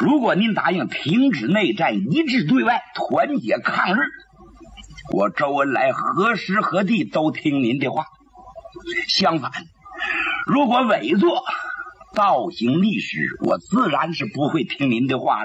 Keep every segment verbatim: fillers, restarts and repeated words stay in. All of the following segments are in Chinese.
如果您答应停止内战，一致对外，团结抗日，我周恩来何时何地都听您的话。相反，如果伪作倒行逆施，我自然是不会听您的话了。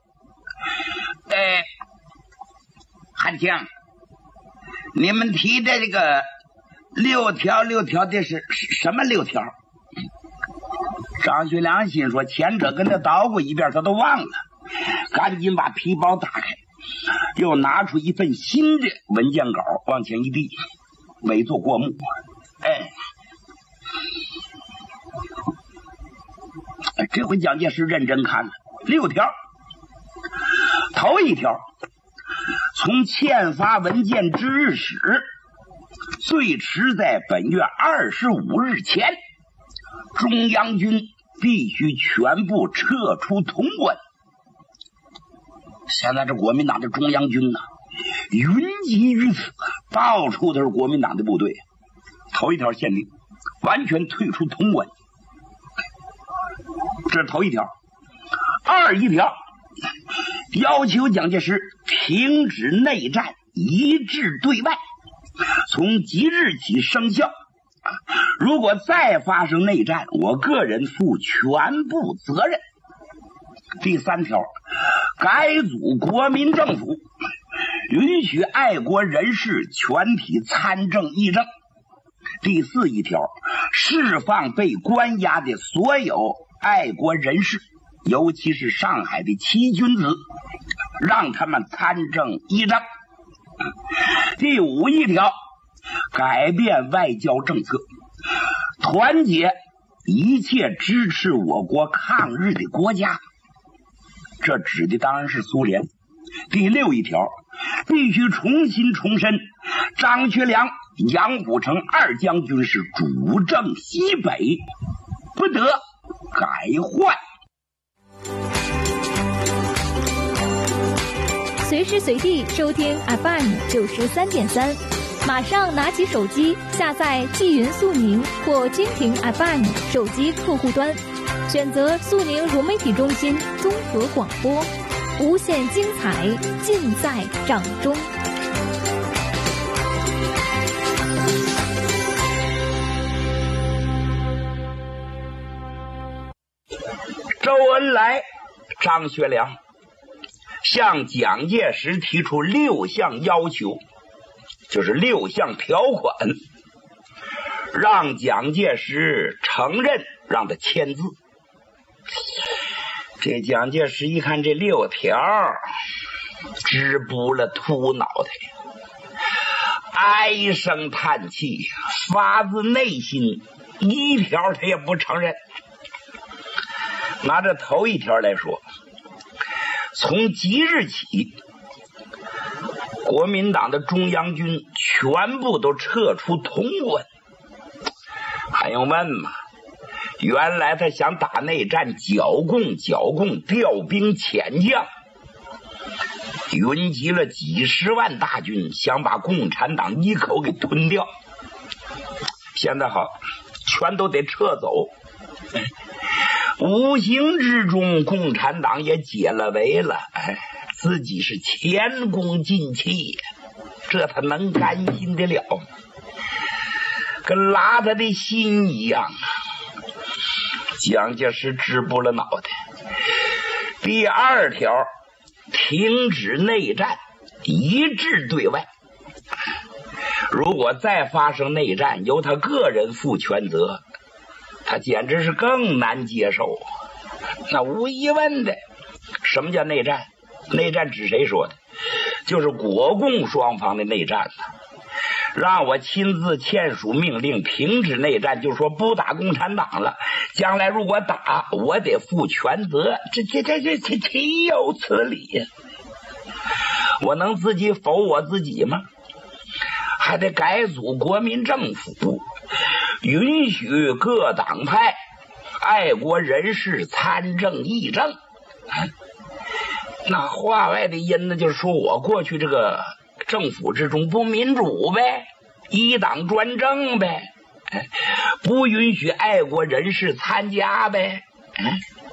哎，汉卿，你们提的这个六条六条的是什么六条？张学良心说，前者跟他捣鼓一遍他都忘了，赶紧把皮包打开，又拿出一份新的文件稿往前一递，委作过目。哎，这回蒋介石认真看了六条。头一条，从签发文件之日始，最迟在本月二十五日前，中央军必须全部撤出潼关。现在这国民党的中央军呢，云集于此，到处都是国民党的部队。头一条限令，完全退出潼关，这是头一条。二一条，要求蒋介石停止内战，一致对外，从即日起生效。如果再发生内战，我个人负全部责任。第三条，改组国民政府，允许爱国人士全体参政议政。第四一条，释放被关押的所有爱国人士，尤其是上海的七君子，让他们参政议政。第五一条，改变外交政策，团结一切支持我国抗日的国家，这指的当然是苏联。第六一条，必须重新重申张学良、杨虎城二将军是主政西北，不得改换。 随时随地收听 F M 九十三点三，马上拿起手机下载纪云速宁或蜻蜓 F M 手机客户端，选择速宁融媒体中心综合广播，无限精彩尽在掌中。 周恩来、张学良向蒋介石提出六项要求，就是六项条款，让蒋介石承认，让他签字。这蒋介石一看这六条，直补了秃脑袋，唉声叹气，发自内心一条他也不承认。拿着头一条来说，从即日起，国民党的中央军全部都撤出潼关。还用问吗？原来他想打内战，剿共剿共，调兵遣将，云集了几十万大军，想把共产党一口给吞掉。现在好，全都得撤走。无形之中，共产党也解了围了，哎，自己是前功尽弃，这他能甘心得了吗？跟拉他的心一样啊！蒋介石直补了脑袋。第二条，停止内战，一致对外。如果再发生内战，由他个人负全责，他简直是更难接受。那无疑问的，什么叫内战？内战指谁说的？就是国共双方的内战了。让我亲自签署命令停止内战，就说不打共产党了，将来如果打，我得负全责，这这这这这岂有此理呀！我能自己否我自己吗？还得改组国民政府，允许各党派爱国人士参政议政。那话外的音呢，就是说我过去这个政府之中不民主呗，一党专政呗，不允许爱国人士参加呗。